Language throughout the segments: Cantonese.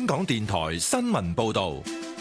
港電台新聞報道。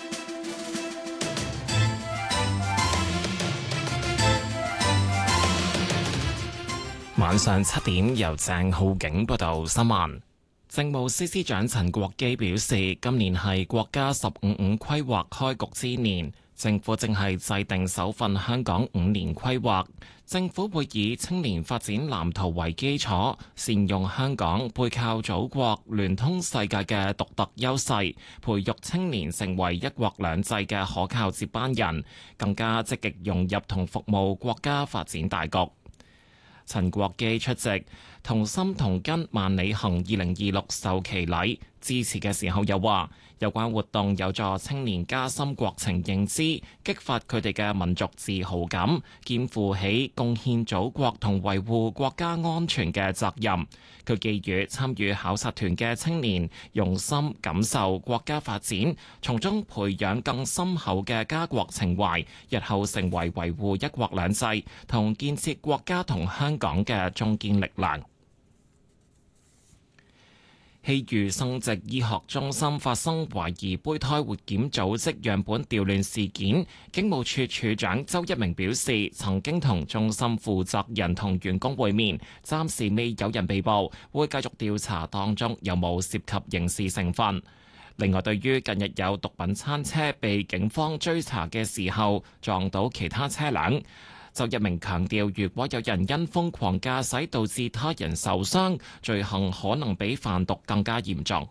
晚上7點，由鄭浩景報道新聞。政務司司長陳國基表示，今年係國家15規劃開局之年，政府正係制定首份香港5年規劃。政府會以青年發展藍圖為基礎，善用香港背靠祖國、聯通世界嘅獨特優勢，培育青年成為一國兩制嘅可靠接班人，更加積極融入同服務國家發展大局。陳國基出席同心同根萬里行2026授旗禮致辭嘅時候又話，有關活動有助青年加深國情認知，激發佢哋嘅民族自豪感，肩負起貢獻祖國同維護國家安全嘅責任。佢寄語參與考察團嘅青年用心感受國家發展，從中培養更深厚嘅家國情懷，日後成為維護一國兩制同建設國家同香港嘅中堅力量。希裕生殖醫學中心發生懷疑胚胎活檢組織樣本調亂事件，警務處處長周一鳴表示，曾經同中心負責人同員工會面，暫時未有人被捕，會繼續調查當中有冇涉及刑事成分。另外，對於近日有毒品餐車被警方追查嘅時候撞到其他車輛，周一鳴強調，如果有人因瘋狂駕駛導致他人受傷，罪行可能比販毒更加嚴重。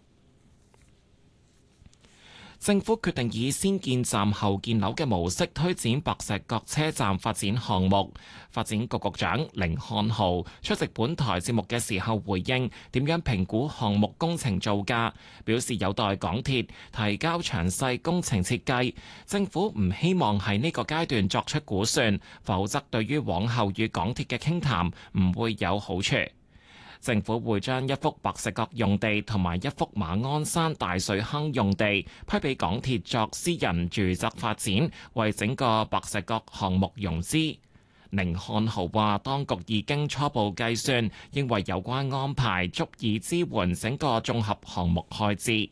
政府決定以先建站後建樓嘅模式推展白石角車站發展項目。發展局局長甯漢豪出席本台節目嘅時候回應點樣評估項目工程造價，表示有待港鐵提交詳細工程設計。政府唔希望喺呢個階段作出估算，否則對於往後與港鐵嘅傾談唔會有好處。政府會將一幅白石角用地同埋一幅馬鞍山大水坑用地批俾港鐵作私人住宅發展，為整個白石角項目融資。甯漢豪話，當局已經初步計算，認為有關安排足以支援整個綜合項目開支。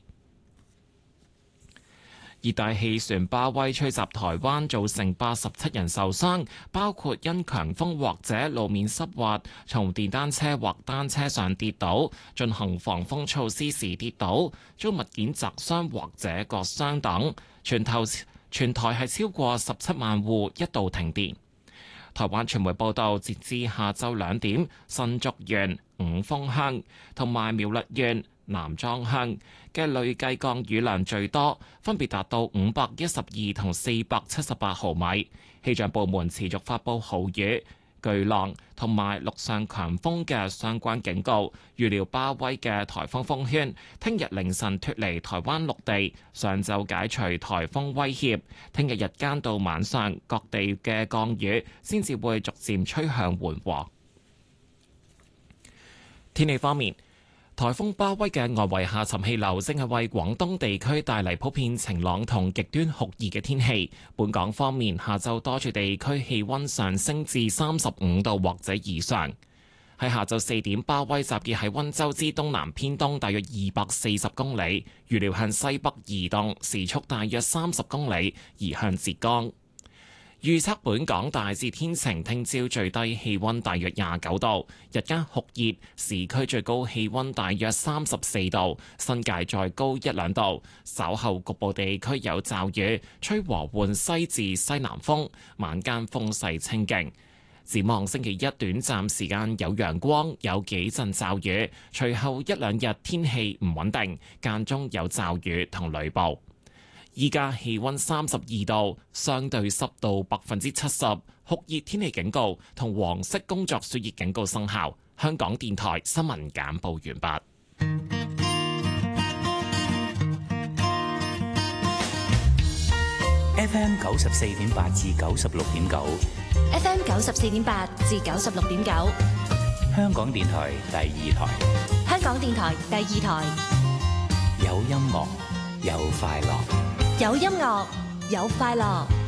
熱帶氣旋巴威吹襲台灣，造成87人受傷，包括因強風或者路面濕滑，從電單車或單車上跌倒，進行防風措施時跌倒，遭物件砸傷或者割傷等。全台係超過17萬戶一度停電。台灣傳媒報道，截至下晝2點，新竹縣五峰鄉同埋苗栗縣南莊鄉嘅累計降雨量最多，分別達到512同478毫米。氣象部門持續發布豪雨、巨浪同埋陸上強風嘅相關警告，預料巴威嘅颱風風圈聽日凌晨脫離台灣陸地，上晝解除颱風威脅。聽日日間到晚上，各地嘅降雨先至會逐漸趨向緩和。天氣方面，颱風巴威嘅外圍下沉氣流正係為廣東地區帶嚟普遍晴朗同極端酷熱嘅天氣。本港方面，下晝多處地區氣溫上升至35度或者以上。喺下晝4點，巴威集結喺溫州之東南偏東大約240公里，預料向西北移動，時速大約30公里，移向浙江。預測本港大致天晴，聽朝最低氣溫大約29度，日間酷熱，市區最高氣溫大約34度，新界再高1-2度。稍後局部地區有驟雨，吹和緩西至西南風，晚間風勢清勁。展望星期一，短暫時間有陽光，有幾陣驟雨，隨後1-2日天氣唔穩定，間中有驟雨同雷暴。依家氣溫32度，相對濕度70%，酷熱天氣警告同黃色工作暑熱警告生效。香港電台新聞簡報完畢。 FM 94.8至96.9 ，FM 94.8至96.9， 香港電台第二台， 香港電台第二台， 有音樂，有快樂。 有音樂，有快樂。